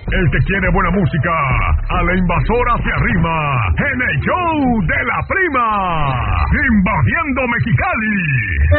El que quiere buena música, a la invasora se arrima en el show de la prima, invadiendo Mexicali.